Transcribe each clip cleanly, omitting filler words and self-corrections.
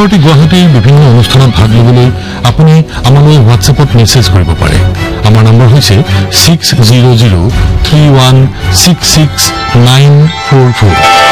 বিশ্বভাৰতী গুৱাহাটীৰ বিভিন্ন অনুষ্ঠানত ভাগ ল'বলৈ আপুনি আমালৈ হোৱাটছএপত মেছেজ কৰিব পাৰে। আমাৰ নম্বৰ হৈছে 6003166944।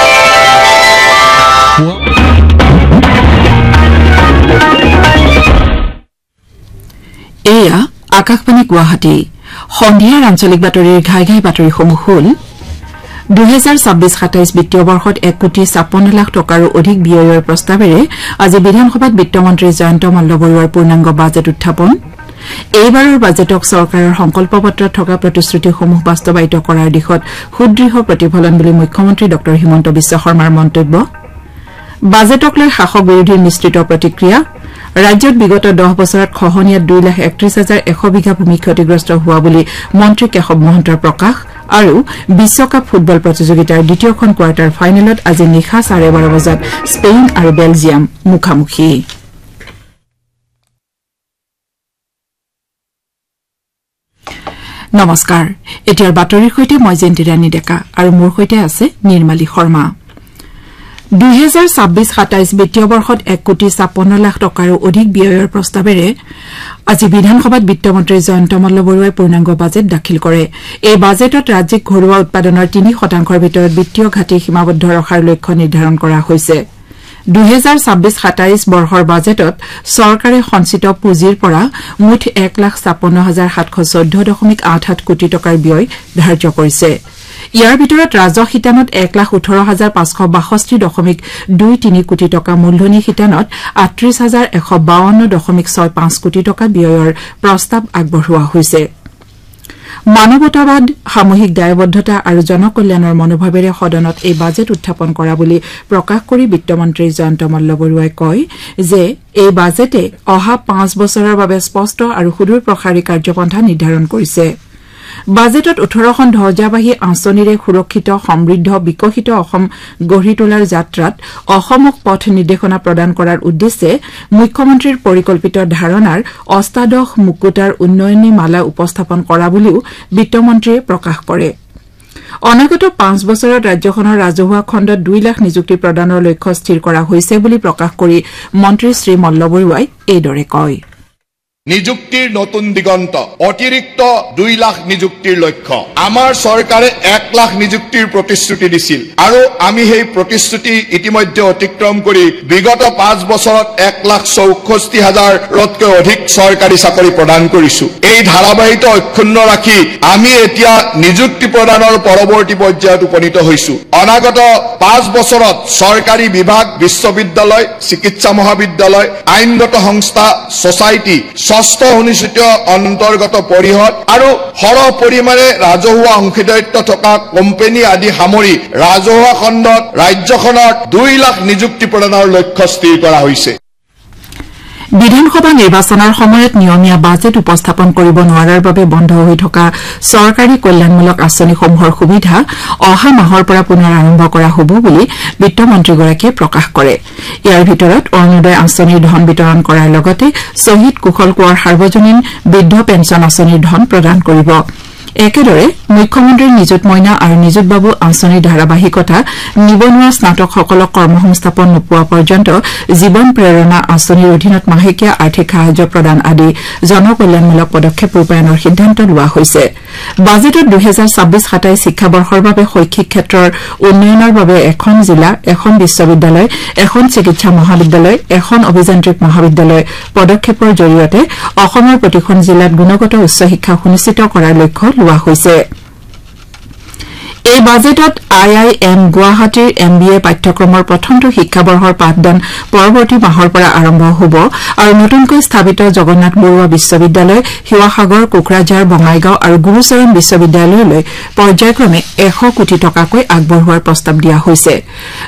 এয়া আকাশবাণী গুৱাহাটী সন্ধিয়াৰ আঞ্চলিক বাতৰিৰ ঘাই ঘাই বাতৰিসমূহ হ'ল 2026-27 বিত্তীয় বৰ্ষত 1,56 লাখ টকাৰো অধিক ব্যয়ৰ প্ৰস্তাৱেৰে আজি বিধানসভাত বিত্তমন্ত্ৰী জয়ন্ত মল্লবৰুৱাৰ পূৰ্ণাংগ বাজেট উত্থাপন। এইবাৰৰ বাজেটক চৰকাৰৰ সংকল্পপত্ৰত থকা প্ৰতিশ্ৰুতিসমূহ বাস্তৱায়িত কৰাৰ দিশত সুদৃঢ় প্ৰতিফলন বুলি মুখ্যমন্ত্ৰী ড হিমন্ত বিশ্ব শৰ্মাৰ মন্তব্য। বাজেটক লৈ শাসক বিৰোধীৰ মিশ্ৰিত প্ৰতিক্ৰিয়া। ৰাজ্যত বিগত 10 বছৰত খহনীয়াত 2,31,100 বিঘা ভূমি ক্ষতিগ্ৰস্ত হোৱা বুলি মন্ত্ৰী কেশৱ মহন্তৰ প্ৰকাশ। আৰু বিশ্বকাপ ফুটবল প্ৰতিযোগিতাৰ দ্বিতীয়খন কোৱাৰ্টাৰ ফাইনেলত আজি নিশা 12:30 বজাত স্পেইন আৰু বেলজিয়াম মুখামুখি। নমস্কাৰ, এতিয়াৰ বাতৰিৰ সৈতে মই জয়ন্তী ৰাণী ডেকা আৰু মোৰ সৈতে আছে নিৰ্মালী শৰ্মা। 2026-27 বিত্তীয় বৰ্ষত 1,56 লাখ টকাৰো অধিক ব্যয়ৰ প্ৰস্তাৱেৰে আজি বিধানসভাত বিত্তমন্ত্ৰী জয়ন্ত মল্লবৰুৱাই পূৰ্ণাংগ বাজেট দাখিল কৰে। এই বাজেটত ৰাজ্যিক ঘৰুৱা উৎপাদনৰ 3% ভিতৰত বিত্তীয় ঘাটি সীমাবদ্ধ ৰখাৰ লক্ষ্য নিৰ্ধাৰণ কৰা হৈছে। 2026-27 বৰ্ষৰ বাজেটত চৰকাৰে সঞ্চিত পুঁজিৰ পৰা মুঠ 1,56,714.88 কোটি টকাৰ ব্যয় ধাৰ্য কৰিছে। ইয়াৰ ভিতৰত ৰাজহ শিতানত 1,18,562.23 কোটি টকা, মূলধনী শিতানত 38,152.65 কোটি টকা ব্যয়ৰ প্ৰস্তাৱ আগবঢ়োৱা হৈছে। মানৱতাবাদ, সামূহিক দায়বদ্ধতা আৰু জনকল্যাণৰ মনোভাৱেৰে সদনত এই বাজেট উত্থাপন কৰা বুলি প্ৰকাশ কৰি বিত্তমন্ত্ৰী জয়ন্ত মল্লবৰুৱাই কয় যে এই বাজেটে অহা 5 বছৰৰ বাবে স্পষ্ট আৰু সুদূৰ প্ৰসাৰী কাৰ্যপন্থা নিৰ্ধাৰণ কৰিছে। বাজেটত 18খন ধ্বজাবাহী আঁচনিৰে সুৰক্ষিত, সমৃদ্ধ, বিকশিত অসম গঢ়ি তোলাৰ যাত্ৰাত অসমক পথ নিৰ্দেশনা প্ৰদান কৰাৰ উদ্দেশ্যে মুখ্যমন্ত্ৰীৰ পৰিকল্পিত ধাৰণাৰ অষ্টাদশ মুকুতাৰ উন্নয়নী মালা উপস্থাপন কৰা বুলিও বিত্তমন্ত্ৰীয়ে প্ৰকাশ কৰে। অনাগত 5 বছৰত ৰাজ্যখনৰ ৰাজহুৱা খণ্ডত 2 লাখ নিযুক্তি প্ৰদানৰ লক্ষ্য স্থিৰ কৰা হৈছে বুলি প্ৰকাশ কৰি মন্ত্ৰী শ্ৰী মল্লবৰুৱাই এইদৰে কয়। নিযুক্তিৰ নতুন দিগন্ত, অতিৰিক্ত 2 লাখ নিযুক্তিৰ লক্ষ্য। আমাৰ চৰকাৰে 1 লাখ নিযুক্তিৰ প্ৰতিশ্ৰুতি দিছিল আৰু আমি সেই প্ৰতিশ্ৰুতি ইতিমধ্যে অতিক্ৰম কৰি বিগত 5 বছৰত 1,64,000তকৈ অধিক চৰকাৰী চাকৰি প্ৰদান কৰিছো। এই ধাৰাবাহিকতা অক্ষুণ্ণ ৰাখি আমি এতিয়া নিযুক্তি প্ৰদানৰ পৰৱৰ্তী পৰ্যায়ত উপনীত হৈছো। অনাগত 5 বছৰত চৰকাৰী বিভাগ, বিশ্ববিদ্যালয়, চিকিৎসা মহাবিদ্যালয়, আইনগত সংস্থা, ছচাইটি, ষষ্ঠ অনুসূচিত অন্তৰ্গত পৰিষদ আৰু সৰহ পৰিমাণে ৰাজহুৱা অংশীদাৰিত্ব থকা কোম্পানী আদি সামৰি ৰাজহুৱা খণ্ডত ৰাজ্যখনত 2 লাখ নিযুক্তি প্ৰদানৰ লক্ষ্য স্থিৰ কৰা হৈছে। বিধানসভা নিৰ্বাচনৰ সময়ত নিয়মীয়া বাজেট উপস্থাপন কৰিব নোৱাৰাৰ বাবে বন্ধ হৈ থকা চৰকাৰী কল্যাণমূলক আঁচনিসমূহৰ সুবিধা অহা মাহৰ পৰা পুনৰ আৰম্ভ কৰা হ'ব বুলি বিত্তমন্ত্ৰীগৰাকীয়ে প্ৰকাশ কৰে। ইয়াৰ ভিতৰত অৰুণোদয় আঁচনিৰ ধন বিতৰণ কৰাৰ লগতে শ্বহীদ কুশল কোঁৱৰ সাৰ্বজনীন বৃদ্ধ পেঞ্চন আঁচনিৰ ধন প্ৰদান কৰিব। একেদৰে মুখ্যমন্ত্ৰীৰ নিযুত মইনা আৰু নিযুত বাবু আঁচনিৰ ধাৰাবাহিকতা, নিবনুৱা স্নাতকসকলক কৰ্মসংস্থাপন নোপোৱা পৰ্যন্ত জীৱন প্ৰেৰণা আঁচনিৰ অধীনত মাহেকীয়া আৰ্থিক সাহায্য প্ৰদান আদি জনকল্যাণমূলক পদক্ষেপ ৰূপায়ণৰ সিদ্ধান্ত লোৱা হৈছে। বাজেটত 2026-27 শিক্ষাবৰ্ষৰ বাবে শৈক্ষিক ক্ষেত্ৰৰ উন্নয়নৰ বাবে এখন জিলা, এখন বিশ্ববিদ্যালয়, এখন চিকিৎসা মহাবিদ্যালয়, এখন অভিযান্ত্ৰিক মহাবিদ্যালয় পদক্ষেপৰ জৰিয়তে অসমৰ প্ৰতিখন জিলাত গুণগত উচ্চ শিক্ষা সুনিশ্চিত কৰাৰ লক্ষ্য লোৱা হৈছে। এই বাজেটত IIM গুৱাহাটীৰ MBA পাঠ্যক্ৰমৰ প্ৰথমটো শিক্ষাবৰ্ষৰ পাঠদান পৰৱৰ্তী মাহৰ পৰা আৰম্ভ হ'ব আৰু নতুনকৈ স্থাপিত জগন্নাথ বৰুৱা বিশ্ববিদ্যালয়, শিৱসাগৰ, কোকৰাঝাৰ, বঙাইগাঁও আৰু গুৰুচৰণ বিশ্ববিদ্যালয়লৈ পৰ্যায়ক্ৰমে 100 কোটি টকাকৈ আগবঢ়োৱাৰ প্ৰস্তাৱ দিয়া হৈছে।